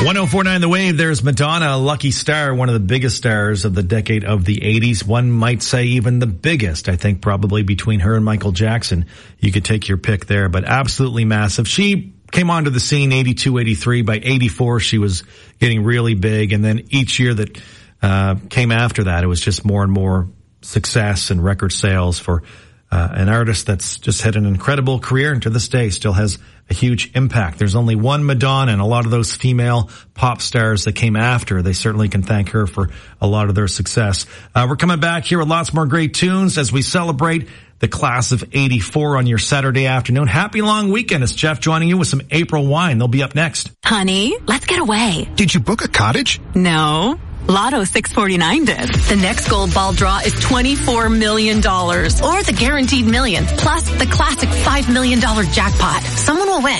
1049 The Wave, there's Madonna, Lucky Star, one of the biggest stars of the decade of the 80s. One might say even the biggest. I think probably between her and Michael Jackson. You could take your pick there, but absolutely massive. She came onto the scene 82, 83. By 84, she was getting really big. And then each year that came after that, it was just more and more success and record sales for an artist that's just had an incredible career and to this day still has a huge impact. There's only one Madonna, and a lot of those female pop stars that came after, they certainly can thank her for a lot of their success. We're coming back here with lots more great tunes as we celebrate the class of 84 on your Saturday afternoon. Happy long weekend. It's Jeff joining you with some April wine. They'll be up next. Honey, let's get away. Did you book a cottage? No. Lotto 649 did. The next gold ball draw is $24 million. Or the guaranteed millions, plus the classic $5 million jackpot. Someone will win.